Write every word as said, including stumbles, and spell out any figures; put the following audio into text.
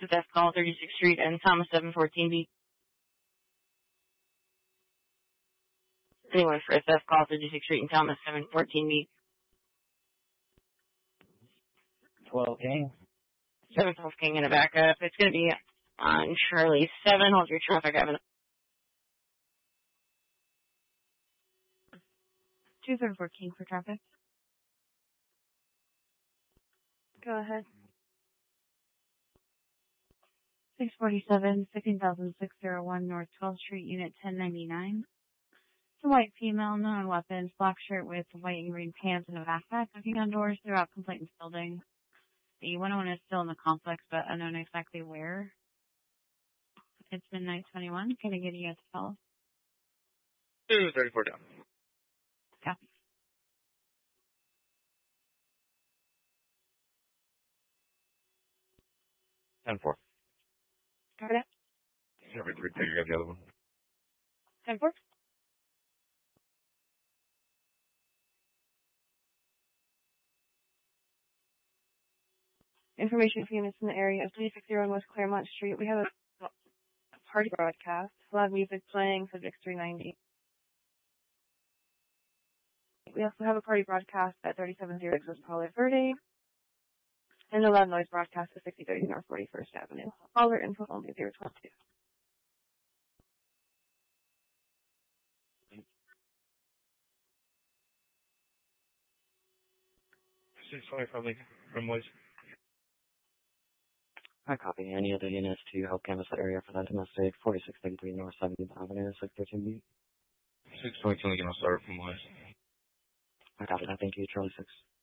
F call thirty-sixth Street and Thomas seven fourteen B. Anyone for F F call thirty-sixth Street and Thomas seven fourteen B. twelve King. seven twelve King in a backup. It's going to be on Charlie seven. Hold your traffic. Avenue. two thirty-four King for traffic. Go ahead. six forty-seven, fifteen thousand six hundred one North twelfth Street, Unit ten ninety-nine. It's a white female, known weapons, black shirt with white and green pants and a backpack, knocking on doors throughout complainant's building. The one oh one is still in the complex, but unknown exactly where. It's midnight twenty-one. Can I get you guys a call? two thirty-four down. Copy. ten four. Cover that. Every three, take you got the other one. ten four. Information for units in the area of twenty-six oh one West Claremont Street. We have a party broadcast. Loud music playing, subject three ninety. We also have a party broadcast at thirty-seven oh six West Palo Verde. And a loud noise broadcast at sixty thirty North forty-first Avenue. Caller info only zero twenty-two. six twenty from the from West. I copy. Any other units to help canvass the area for that domestic? forty-six thirty-three North seventieth Avenue, six thirteen B. six twenty-two, Lincoln, I'll start from West. I copy that. Thank you, Charlie six.